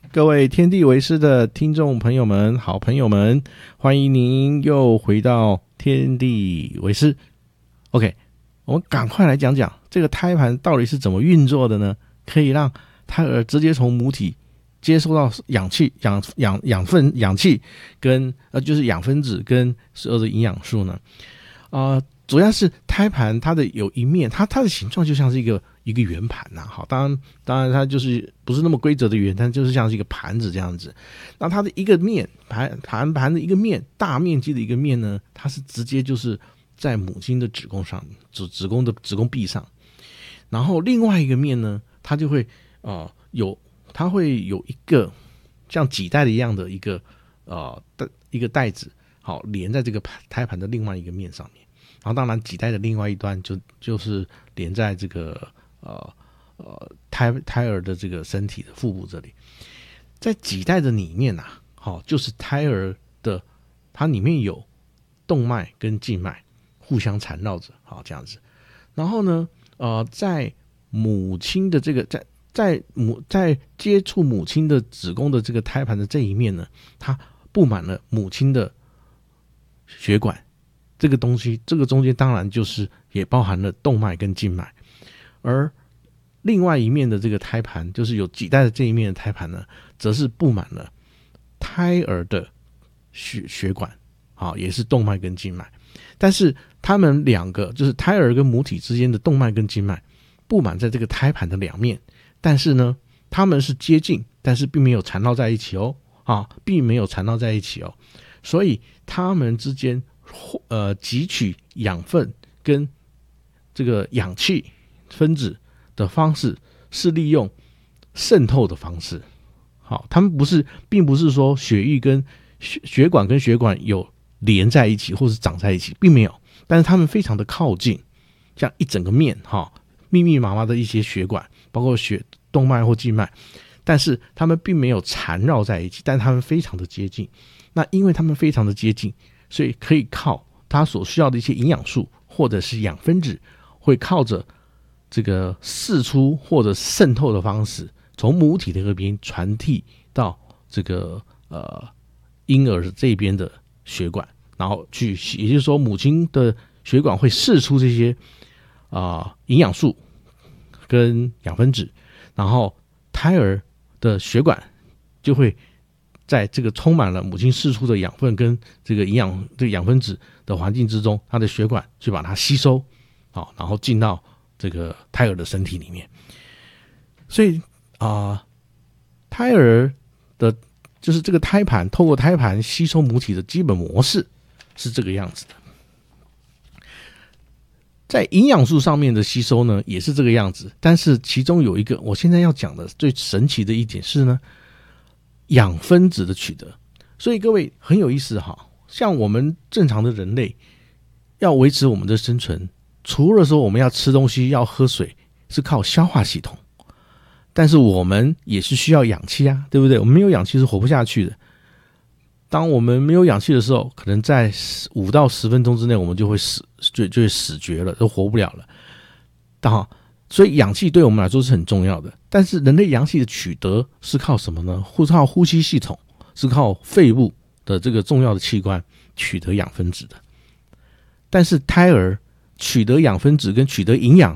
各位天地为师的听众朋友们、好朋友们，欢迎您又回到天地为师。OK， 我们赶快来讲讲这个胎盘到底是怎么运作的呢？可以让胎儿直接从母体接收到氧气、氧气跟就是养分子跟所有的营养素呢？主要是胎盘它的有一面，它的形状就像是一个圆盘呐。好，当然它就是不是那么规则的圆，但就是像是一个盘子这样子。那它的一个面盘的一个面，大面积的一个面呢，它是直接就是在母亲的子宫上，子宫壁上。然后另外一个面呢，它就会它会有一个像脐带的一样的一个带子，好连在这个胎盘的另外一个面上面。然后当然脐带的另外一端就是连在这个胎儿的这个身体的腹部这里。在脐带的里面就是胎儿的，它里面有动脉跟静脉互相缠绕着，好这样子。然后呢在母亲的这个在接触母亲的子宫的这个胎盘的这一面呢，它布满了母亲的血管。这个东西，这个中间当然就是也包含了动脉跟静脉，而另外一面的这个胎盘，就是有脐带的这一面的胎盘呢，则是布满了胎儿的血管，好，也是动脉跟静脉。但是他们两个就是胎儿跟母体之间的动脉跟静脉布满在这个胎盘的两面，但是呢，他们是接近，但是并没有缠绕在一起哦，并没有缠绕在一起哦，所以他们之间汲取养分跟这个氧气分子的方式是利用渗透的方式。好，他们并不是说血液跟血管跟血管有连在一起或是长在一起，并没有，但是他们非常的靠近，像一整个面密密麻麻的一些血管，包括动脉或静脉，但是他们并没有缠绕在一起，但他们非常的接近。那因为他们非常的接近，所以可以靠它所需要的一些营养素或者是养分子，会靠着这个释出或者渗透的方式，从母体的这边传递到这个婴儿这边的血管，然后也就是说母亲的血管会释出这些营养素跟养分子，然后胎儿的血管就会在这个充满了母亲释出的养分跟这个养分子的环境之中，它的血管去把它吸收，然后进到这个胎儿的身体里面。所以胎儿的就是这个胎盘，透过胎盘吸收母体的基本模式是这个样子的。在营养素上面的吸收呢，也是这个样子，但是其中有一个我现在要讲的最神奇的一点是呢，养分子的取得。所以各位很有意思像我们正常的人类要维持我们的生存，除了说我们要吃东西要喝水是靠消化系统，但是我们也是需要氧气啊，对不对？我们没有氧气是活不下去的。当我们没有氧气的时候，可能在5到10分钟之内我们就会死绝了，都活不了了。所以氧气对我们来说是很重要的，但是人类氧气的取得是靠什么呢？是靠呼吸系统，是靠肺部的这个重要的器官取得养分子的。但是胎儿取得养分子跟取得营养